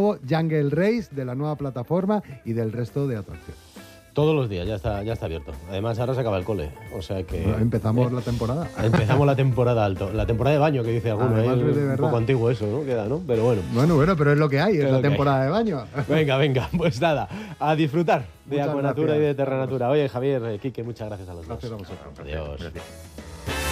luego Jungle Race de la nueva plataforma y del resto de atracciones. Todos los días, ya está abierto. Además, ahora se acaba el cole, o sea que... Bueno, empezamos la temporada. Empezamos la temporada alto. La temporada de baño, que dice alguno. Además, Es de un verdad. poco antiguo eso, ¿no? Queda, ¿no? Pero bueno. Bueno, pero es lo que hay, es Es la lo que temporada de baño. Venga, pues nada, a disfrutar de Muchas Acuanatura y gracias. de Terranatura. Oye, Javier, Quique, muchas gracias a los dos. Gracias a vosotros. Adiós. Gracias.